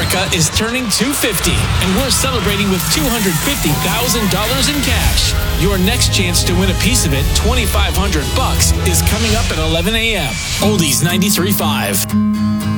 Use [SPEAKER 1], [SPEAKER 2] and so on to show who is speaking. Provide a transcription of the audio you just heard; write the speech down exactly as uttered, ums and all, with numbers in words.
[SPEAKER 1] America is turning two hundred fifty, and we're celebrating with two hundred fifty thousand dollars in cash. Your next chance to win a piece of it, twenty-five hundred bucks, is coming up at eleven a.m. Oldies ninety-three point five.